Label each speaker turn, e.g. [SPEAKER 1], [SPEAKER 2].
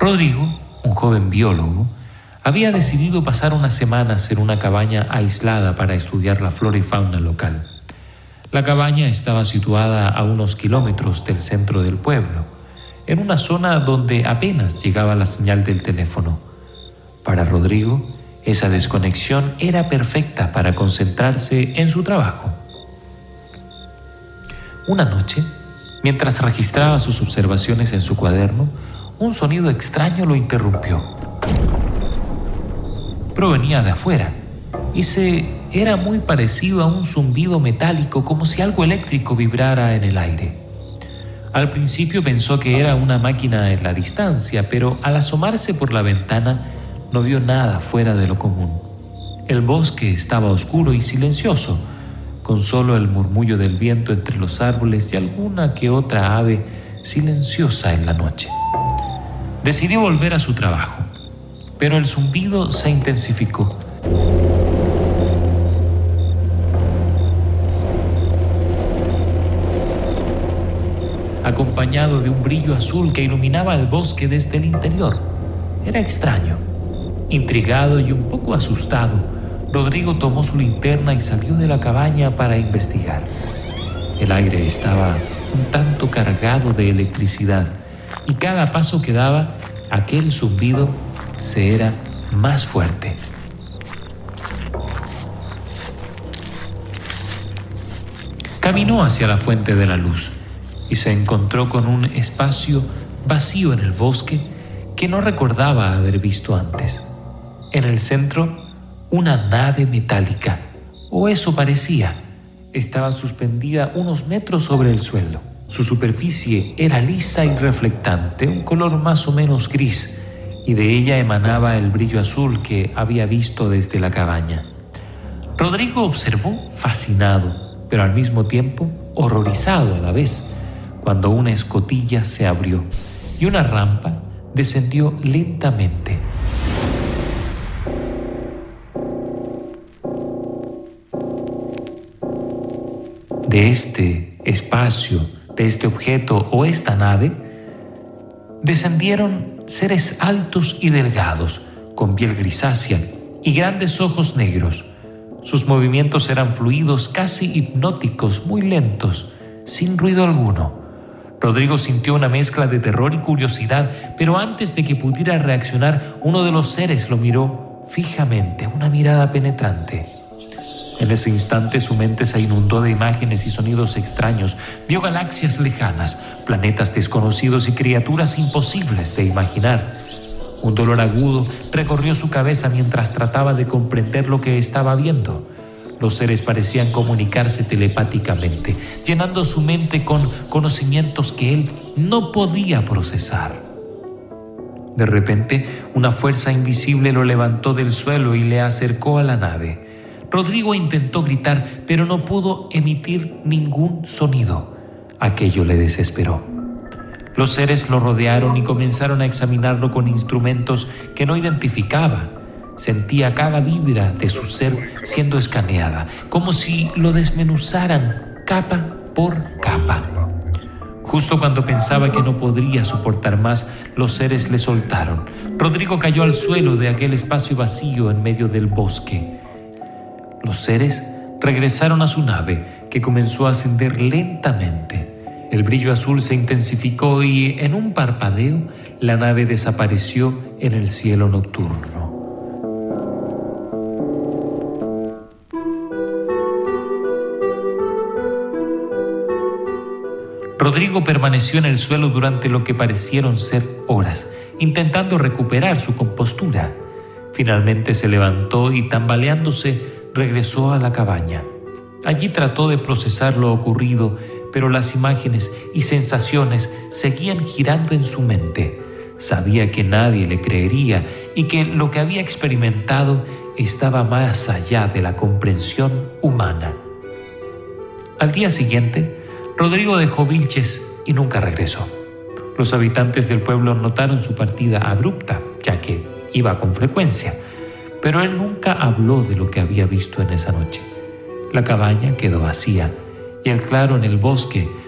[SPEAKER 1] Rodrigo, un joven biólogo, había decidido pasar unas semanas en una cabaña aislada para estudiar la flora y fauna local. La cabaña estaba situada a unos kilómetros del centro del pueblo, en una zona donde apenas llegaba la señal del teléfono. Para Rodrigo, esa desconexión era perfecta para concentrarse en su trabajo. Una noche, mientras registraba sus observaciones en su cuaderno, un sonido extraño lo interrumpió. Provenía de afuera y era muy parecido a un zumbido metálico, como si algo eléctrico vibrara en el aire. Al principio pensó que era una máquina en la distancia, pero al asomarse por la ventana no vio nada fuera de lo común. El bosque estaba oscuro y silencioso, con solo el murmullo del viento entre los árboles y alguna que otra ave silenciosa en la noche. Decidió volver a su trabajo, pero el zumbido se intensificó. Acompañado de un brillo azul que iluminaba el bosque desde el interior. Era extraño. Intrigado y un poco asustado, Rodrigo tomó su linterna y salió de la cabaña para investigar. El aire estaba un tanto cargado de electricidad y cada paso que daba, aquel zumbido se era más fuerte. Caminó hacia la fuente de la luz y se encontró con un espacio vacío en el bosque que no recordaba haber visto antes. En el centro, una nave metálica, o eso parecía, estaba suspendida unos metros sobre el suelo. Su superficie era lisa y reflectante, un color más o menos gris, y de ella emanaba el brillo azul que había visto desde la cabaña. Rodrigo observó fascinado, pero al mismo tiempo horrorizado a la vez, cuando una escotilla se abrió y una rampa descendió lentamente. De este espacio, de este objeto o esta nave, descendieron seres altos y delgados, con piel grisácea y grandes ojos negros. Sus movimientos eran fluidos, casi hipnóticos, muy lentos, sin ruido alguno. Rodrigo sintió una mezcla de terror y curiosidad, pero antes de que pudiera reaccionar, uno de los seres lo miró fijamente, una mirada penetrante. En ese instante su mente se inundó de imágenes y sonidos extraños. Vio galaxias lejanas, planetas desconocidos y criaturas imposibles de imaginar. Un dolor agudo recorrió su cabeza mientras trataba de comprender lo que estaba viendo. Los seres parecían comunicarse telepáticamente, llenando su mente con conocimientos que él no podía procesar. De repente, una fuerza invisible lo levantó del suelo y le acercó a la nave. Rodrigo intentó gritar, pero no pudo emitir ningún sonido. Aquello le desesperó. Los seres lo rodearon y comenzaron a examinarlo con instrumentos que no identificaba. Sentía cada vibra de su ser siendo escaneada, como si lo desmenuzaran capa por capa. Justo cuando pensaba que no podría soportar más, los seres le soltaron. Rodrigo cayó al suelo de aquel espacio vacío en medio del bosque. Los seres regresaron a su nave, que comenzó a ascender lentamente. El brillo azul se intensificó y, en un parpadeo, la nave desapareció en el cielo nocturno. Rodrigo permaneció en el suelo durante lo que parecieron ser horas, intentando recuperar su compostura. Finalmente se levantó y, tambaleándose, regresó a la cabaña. Allí trató de procesar lo ocurrido, pero las imágenes y sensaciones seguían girando en su mente. Sabía que nadie le creería y que lo que había experimentado estaba más allá de la comprensión humana. Al día siguiente, Rodrigo dejó Vilches y nunca regresó. Los habitantes del pueblo notaron su partida abrupta, ya que iba con frecuencia, pero él nunca habló de lo que había visto en esa noche. La cabaña quedó vacía y el claro en el bosque